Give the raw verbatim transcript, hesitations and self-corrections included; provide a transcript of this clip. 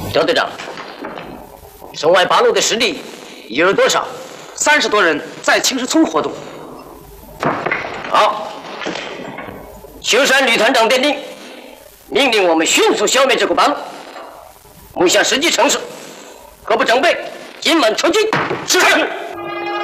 赵队长，城外八路的实力有多少？ 三十多人在青石村活动。 好，秋山吕团长电令，命令我们迅速消灭这股八路。目下时机成熟，各部整备，今晚出击。 是。